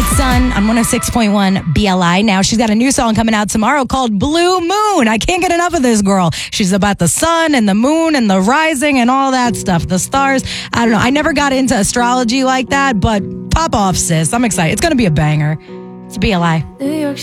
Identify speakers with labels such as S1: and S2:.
S1: Midnight Sun on 106.1 BLI. Now she's got a new song coming out tomorrow called Blue Moon. I can't get enough of this girl. She's about the sun and the moon and the rising and all that stuff. The stars. I don't know. I never got into astrology like that, but pop off, sis. I'm excited. It's going to be a banger. It's BLI.
S2: New York